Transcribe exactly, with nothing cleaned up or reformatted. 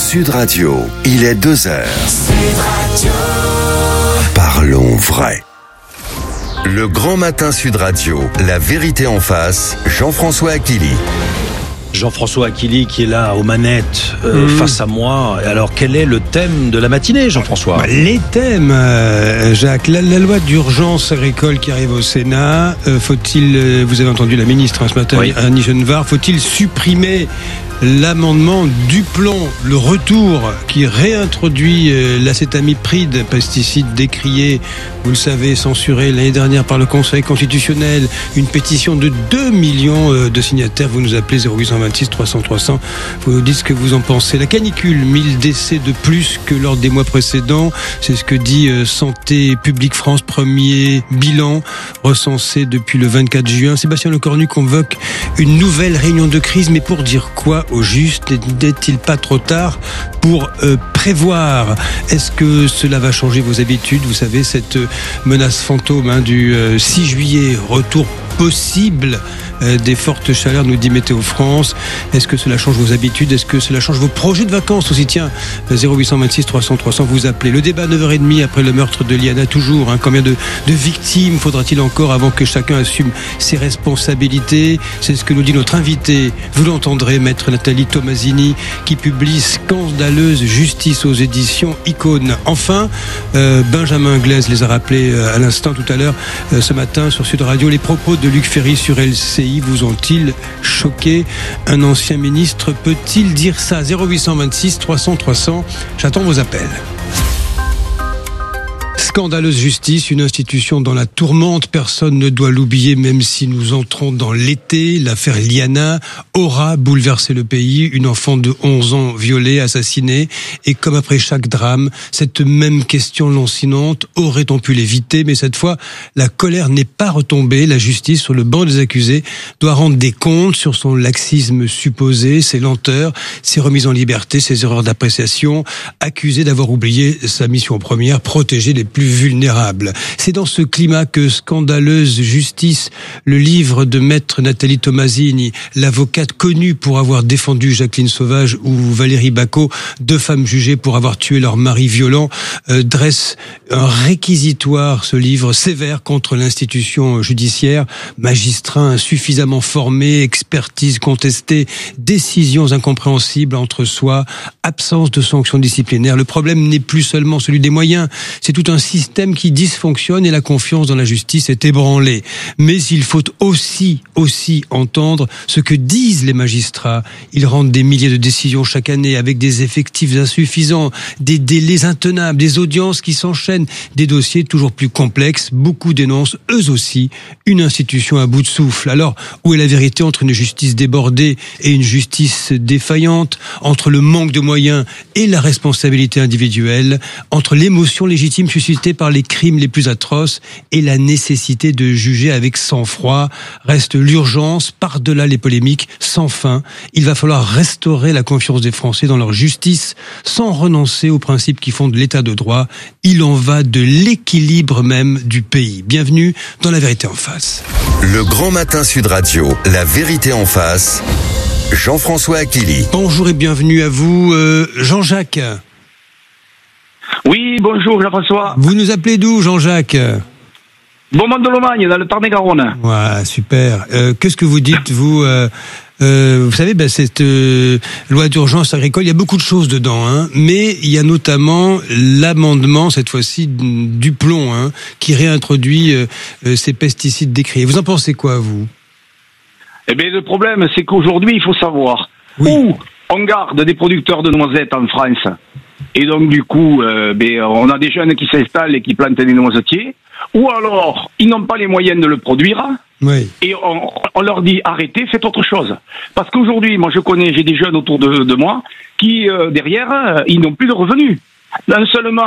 Sud Radio, il est deux heures. Sud Radio. Parlons vrai. Le grand matin Sud Radio, la vérité en face, Jean-François Aquili. Jean-Françoa Aquili qui est là aux manettes euh, mmh. face à moi. Alors quel est le thème de la matinée, Jean-François ? bah, Les thèmes, euh, Jacques. La, la loi d'urgence agricole qui arrive au Sénat. Euh, faut-il, euh, vous avez entendu la ministre hein, ce matin, oui. Annie Genevard, faut-il supprimer l'amendement Duplon, le retour qui réintroduit euh, l'acétamipride, pesticide décrié, vous le savez, censuré l'année dernière par le Conseil constitutionnel, une pétition de deux millions euh, de signataires. Vous nous appelez zéro huit cent vingt-six trois cents trois cents, vous nous dites ce que vous en pensez. La canicule, mille décès de plus que lors des mois précédents, c'est ce que dit euh, Santé publique France, premier bilan recensé depuis le vingt-quatre juin. Sébastien Lecornu convoque une nouvelle réunion de crise, mais pour dire quoi au juste? N'est-il pas trop tard pour euh, prévoir? Est-ce que cela va changer vos habitudes? Vous savez, cette menace fantôme hein, du euh, six juillet, retour possible euh, des fortes chaleurs, nous dit Météo France. Est-ce que cela change vos habitudes? Est-ce que cela change vos projets de vacances aussi? Tiens, zéro huit cent vingt-six trois cents trois cents, vous appelez. Le débat neuf heures trente après le meurtre de Liana, toujours. Hein, combien de, de victimes faudra-t-il encore avant que chacun assume ses responsabilités? C'est ce que nous dit notre invité. Vous l'entendrez, maître Nathalie Tomasini, qui publie Scandaleuse justice aux éditions Icône. Enfin, euh, Benjamin Glaise les a rappelés euh, à l'instant tout à l'heure, euh, ce matin sur Sud Radio. Les propos de Luc Ferry sur L C I vous ont-ils choqué? Un ancien ministre peut-il dire ça? Zéro huit cent vingt-six trois cents trois cents, j'attends vos appels. Scandaleuse justice, une institution dans la tourmente, personne ne doit l'oublier même si nous entrons dans l'été. L'affaire Liana aura bouleversé le pays, une enfant de onze ans violée, assassinée, et comme après chaque drame, cette même question lancinante, aurait-on pu l'éviter? Mais cette fois, la colère n'est pas retombée, la justice sur le banc des accusés doit rendre des comptes sur son laxisme supposé, ses lenteurs, ses remises en liberté, ses erreurs d'appréciation, accusée d'avoir oublié sa mission première, protéger les plus vulnérables. C'est dans ce climat que Scandaleuse justice, le livre de maître Nathalie Tomasini, l'avocate connue pour avoir défendu Jacqueline Sauvage ou Valérie Bacot, deux femmes jugées pour avoir tué leur mari violent, euh, dresse un réquisitoire, ce livre sévère contre l'institution judiciaire, magistrats insuffisamment formés, expertise contestée, décisions incompréhensibles entre soi, absence de sanctions disciplinaires. Le problème n'est plus seulement celui des moyens, c'est tout un système qui dysfonctionne et la confiance dans la justice est ébranlée. Mais il faut aussi, aussi entendre ce que disent les magistrats. Ils rendent des milliers de décisions chaque année avec des effectifs insuffisants, des délais intenables, des audiences qui s'enchaînent, des dossiers toujours plus complexes. Beaucoup dénoncent, eux aussi, une institution à bout de souffle. Alors, où est la vérité entre une justice débordée et une justice défaillante, entre le manque de moyens et la responsabilité individuelle, entre l'émotion légitime suscitée par les crimes les plus atroces et la nécessité de juger avec sang-froid? Reste l'urgence, par-delà les polémiques sans fin. Il va falloir restaurer la confiance des Français dans leur justice sans renoncer aux principes qui fondent l'état de droit. Il en va de l'équilibre même du pays. Bienvenue dans La Vérité en face. Le grand matin Sud Radio, La Vérité en face, Jean-François Aquili. Bonjour et bienvenue à vous, euh, Jean-Jacques. Oui, bonjour Jean-François. Vous nous appelez d'où, Jean-Jacques? Beaumont-de-Lomagne, dans le Tarn-et-Garonne. Ouais, super. Euh, qu'est-ce que vous dites, vous euh, euh, Vous savez, ben, cette euh, loi d'urgence agricole, il y a beaucoup de choses dedans, hein, mais il y a notamment l'amendement, cette fois-ci, Duplon, hein, qui réintroduit euh, euh, ces pesticides décriés. Vous en pensez quoi, vous? Eh bien, le problème, c'est qu'aujourd'hui, il faut savoir oui. où on garde des producteurs de noisettes en France. Et donc, du coup, euh, ben, on a des jeunes qui s'installent et qui plantent des noisetiers. Ou alors, ils n'ont pas les moyens de le produire. Oui. Et on, on leur dit, arrêtez, faites autre chose. Parce qu'aujourd'hui, moi, je connais, j'ai des jeunes autour de, de moi qui, euh, derrière, euh, ils n'ont plus de revenus. Non seulement